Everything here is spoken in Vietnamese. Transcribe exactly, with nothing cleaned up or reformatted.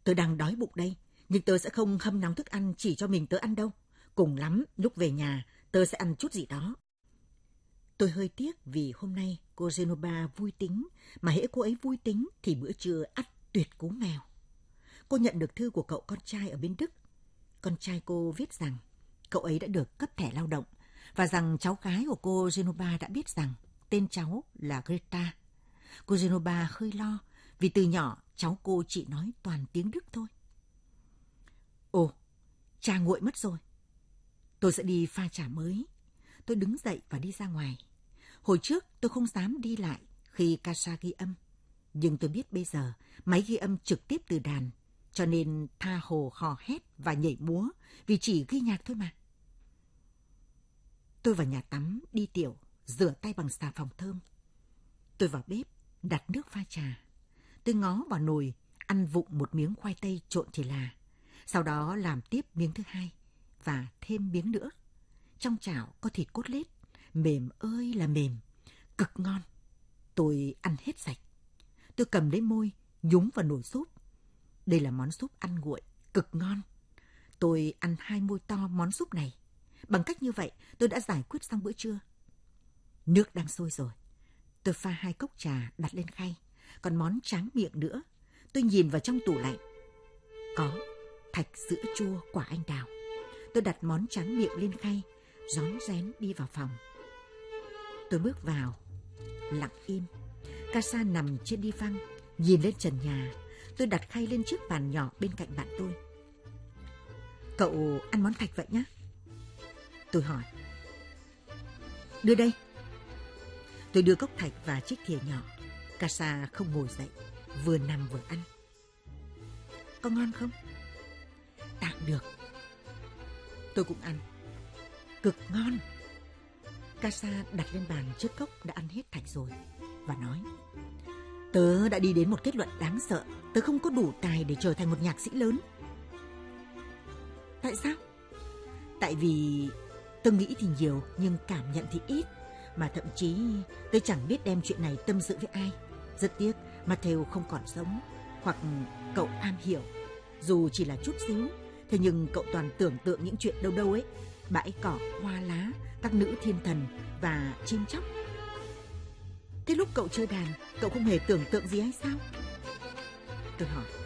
Tớ đang đói bụng đây, nhưng tớ sẽ không hâm nóng thức ăn chỉ cho mình tớ ăn đâu. Cùng lắm, lúc về nhà, tớ sẽ ăn chút gì đó. Tôi hơi tiếc vì hôm nay cô Genova vui tính, mà hễ cô ấy vui tính thì bữa trưa ắt tuyệt cú mèo. Cô nhận được thư của cậu con trai ở bên Đức. Con trai cô viết rằng cậu ấy đã được cấp thẻ lao động và rằng cháu gái của cô Genova đã biết rằng tên cháu là Greta. Cô Genova hơi lo vì từ nhỏ cháu cô chỉ nói toàn tiếng Đức thôi. Ồ, trà nguội mất rồi. Tôi sẽ đi pha trà mới. Tôi đứng dậy và đi ra ngoài. Hồi trước tôi không dám đi lại khi Casa ghi âm. Nhưng tôi biết bây giờ máy ghi âm trực tiếp từ đàn, cho nên tha hồ hò hét và nhảy múa vì chỉ ghi nhạc thôi mà. Tôi vào nhà tắm, đi tiểu, rửa tay bằng xà phòng thơm. Tôi vào bếp, đặt nước pha trà. Tôi ngó vào nồi, ăn vụng một miếng khoai tây trộn thì là. Sau đó làm tiếp miếng thứ hai và thêm miếng nữa. Trong chảo có thịt cốt lết, mềm ơi là mềm, cực ngon. Tôi ăn hết sạch. Tôi cầm lấy môi, nhúng vào nồi súp. Đây là món súp ăn nguội, cực ngon. Tôi ăn hai muôi to món súp này. Bằng cách như vậy, tôi đã giải quyết xong bữa trưa. Nước đang sôi rồi. Tôi pha hai cốc trà đặt lên khay. Còn món tráng miệng nữa. Tôi nhìn vào trong tủ lạnh. Có thạch sữa chua quả anh đào. Tôi đặt món tráng miệng lên khay, rón rén đi vào phòng. Tôi bước vào, lặng im. Casa nằm trên đi văng, nhìn lên trần nhà. Tôi đặt khay lên chiếc bàn nhỏ bên cạnh bạn tôi. Cậu ăn món thạch vậy nhá? Tôi hỏi. Đưa đây. Tôi đưa cốc thạch và chiếc thìa nhỏ. Casa không ngồi dậy, vừa nằm vừa ăn. Có ngon không? Tạm được. Tôi cũng ăn. Cực ngon. Casa đặt lên bàn chiếc cốc đã ăn hết thạch rồi và nói: Tớ đã đi đến một kết luận đáng sợ. Tớ không có đủ tài để trở thành một nhạc sĩ lớn. Tại sao? Tại vì tớ nghĩ thì nhiều nhưng cảm nhận thì ít. Mà thậm chí tớ chẳng biết đem chuyện này tâm sự với ai. Rất tiếc Matthew không còn sống. Hoặc cậu am hiểu, dù chỉ là chút xíu. Thế nhưng cậu toàn tưởng tượng những chuyện đâu đâu ấy. Bãi cỏ, hoa lá, các nữ thiên thần và chim chóc. Thế lúc cậu chơi đàn, cậu không hề tưởng tượng gì hay sao? Tôi hỏi.